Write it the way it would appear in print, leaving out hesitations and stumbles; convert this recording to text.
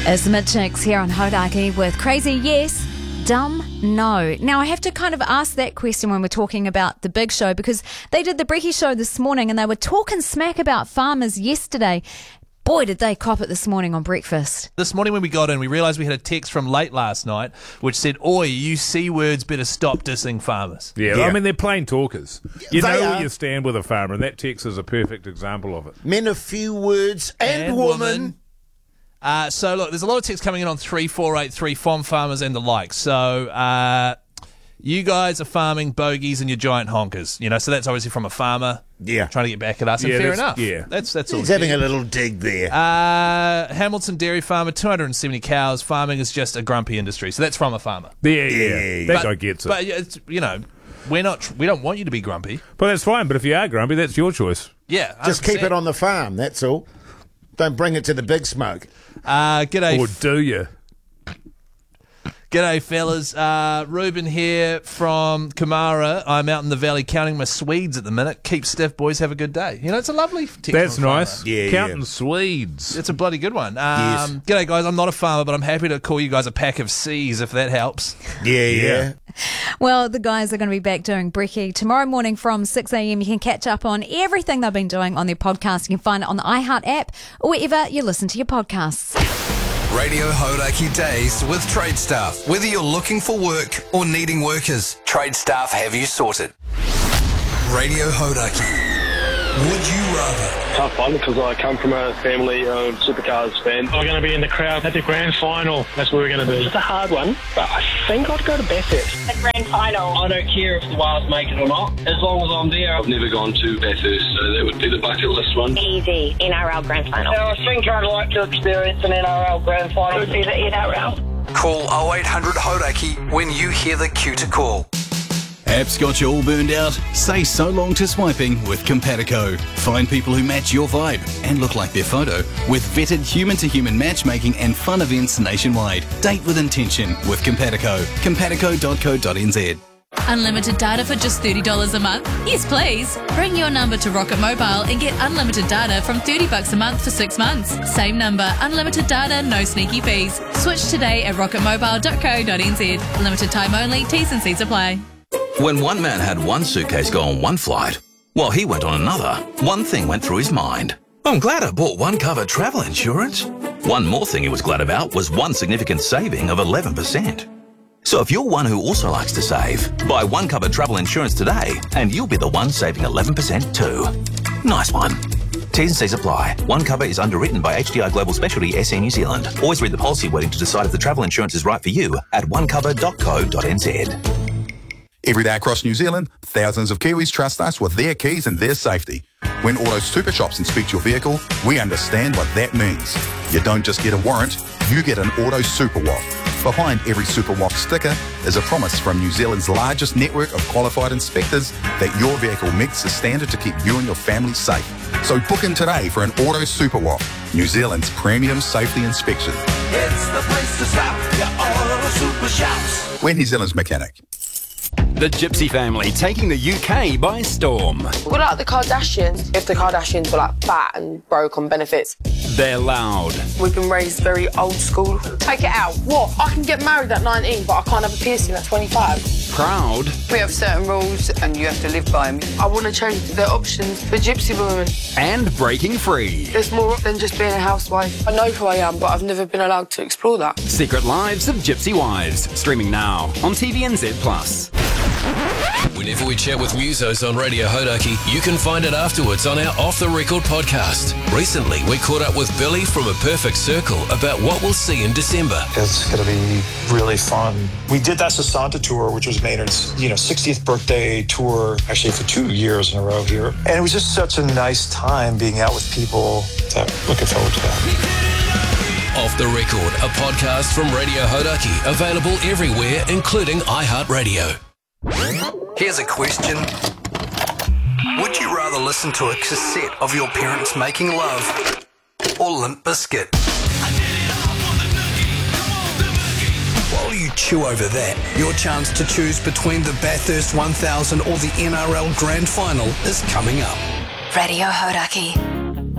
It's the Mid-Chicks here on Hodaki with Crazy Yes, Dumb No. Now, I have to kind of ask that question when we're talking about the big show, because they did the Brekkie show this morning and they were talking smack about farmers yesterday. Boy, did they cop it this morning on breakfast. This morning when we got in, we realised we had a text from late last night which said, "Oi, you C-words better stop dissing farmers." Yeah, I mean, they're plain talkers. You They know are. where you stand with a farmer, and that text is a perfect example of it. Men of few words and woman. So, look, there's a lot of texts coming in on 3483 from farmers and the like. So, you guys are farming bogies and your giant honkers. You know, so that's obviously from a farmer. Yeah. Trying to get back at us. And Yeah, fair that's- enough. yeah. That's all. He's having a little dig there. Hamilton dairy farmer, 270 cows. Farming is just a grumpy industry. So that's from a farmer. Yeah. That But- guy gets it. But, it's, you know, we don't want you to be grumpy. But that's fine. But if you are grumpy, that's your choice. Yeah. Just keep 100%. it on the farm, that's all. Don't bring it to the big smoke. G'day. Or do you? G'day, fellas. Ruben here from Kamara. I'm out in the valley counting my Swedes at the minute. Keep stiff, boys. Have a good day. You know, it's a lovely text. That's from a farmer. nice. Yeah, Counting yeah. Swedes. It's a bloody good one. Yes. G'day, guys. I'm not a farmer, but I'm happy to call you guys a pack of C's if that helps. Yeah. Well, the guys are going to be back doing Brekkie tomorrow morning from 6 a.m. You can catch up on everything they've been doing on their podcast. You can find it on the iHeart app or wherever you listen to your podcasts. Radio Hodaki Days with Trade Staff. Whether you're looking for work or needing workers, Trade Staff have you sorted. Radio Hodaki. Would you rather? Tough one because I come from a family of supercars fan. We're going to be in the crowd at the grand final. That's where we're going to be. It's a hard one, but I think I'd go to Bathurst. The grand final. I don't care if the Wales make it or not, as long as I'm there. I've never gone to Bathurst, so that would be the bucket list one. Easy. NRL grand final. I think I'd like to experience an NRL grand final. It would be the NRL. Call 0800 Hodaki when you hear the cue to call. Apps got you all burned out? Say so long to swiping with Compatico. Find people who match your vibe and look like their photo with vetted human-to-human matchmaking and fun events nationwide. Date with intention with Compatico. Compatico.co.nz. Unlimited data for just $30 a month? Yes, please. Bring your number to Rocket Mobile and get unlimited data from $30 a month for 6 months. Same number, unlimited data, no sneaky fees. Switch today at rocketmobile.co.nz. Limited time only, T's and C's apply. When one man had one suitcase go on one flight, while he went on another, one thing went through his mind. I'm glad I bought one cover travel insurance. One more thing he was glad about was one significant saving of 11%. So if you're one who also likes to save, buy one cover travel insurance today and you'll be the one saving 11% too. Nice one. T's and C's apply. One cover is underwritten by HDI Global Specialty SE New Zealand. Always read the policy wording to decide if the travel insurance is right for you at onecover.co.nz. Every day across New Zealand, thousands of Kiwis trust us with their keys and their safety. When Auto Super Shops inspect your vehicle, we understand what that means. You don't just get a warrant, you get an Auto Super Walk. Behind every Super Walk sticker is a promise from New Zealand's largest network of qualified inspectors that your vehicle meets the standard to keep you and your family safe. So book in today for an Auto Super Walk, New Zealand's premium safety inspection. It's the place to stop. Your Auto Super Shops. We're New Zealand's mechanic. The Gypsy family taking the UK by storm. We're like the Kardashians. If the Kardashians were like fat and broke on benefits. They're loud. We've been raised very old school. Take it out. What? I can get married at 19, but I can't have a piercing at 25. Proud. We have certain rules and you have to live by them. I want to change the options for Gypsy women. And breaking free. There's more than just being a housewife. I know who I am, but I've never been allowed to explore that. Secret Lives of Gypsy Wives. Streaming now on TVNZ+. Whenever we chat with musos on Radio Hodaki, you can find it afterwards on our Off The Record podcast. Recently, we caught up with Billy from A Perfect Circle about what we'll see in December. It's going to be really fun. We did that Sasanta tour, which was Maynard's, 60th birthday tour, actually for 2 years in a row here. And it was just such a nice time being out with people. So looking forward to that. Off The Record, a podcast from Radio Hodaki, available everywhere, including iHeartRadio. Here's a question. Would you rather listen to a cassette of your parents making love or Limp Bizkit? While you chew over that, your chance to choose between the Bathurst 1000 or the NRL Grand Final is coming up. Radio Hodaki.